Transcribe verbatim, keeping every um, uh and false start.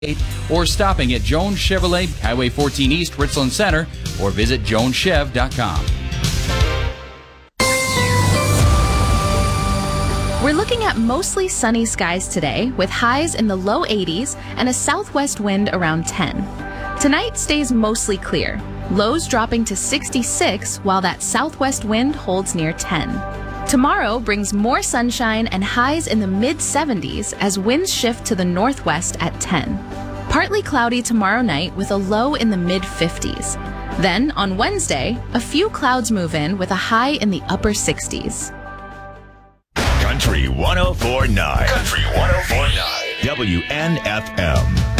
or stopping at Jones Chevrolet, Highway fourteen East, Richland Center, or visit jones chev dot com. We're looking at mostly sunny skies today with highs in the low eighties and a southwest wind around ten. Tonight stays mostly clear, lows dropping to sixty-six while that southwest wind holds near ten. Tomorrow brings more sunshine and highs in the mid seventies as winds shift to the northwest at ten. Partly cloudy tomorrow night with a low in the mid fifties. Then on Wednesday, a few clouds move in with a high in the upper sixties. Country one oh four point nine. Country one oh four point nine. W N F M.